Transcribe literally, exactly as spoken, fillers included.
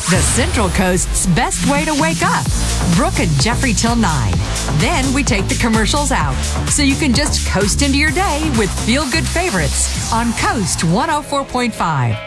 the Central Coast's best way to wake up. Brooke and Jeffrey till nine. Then we take the commercials out, so you can just coast into your day with feel-good favorites on Coast one oh four point five.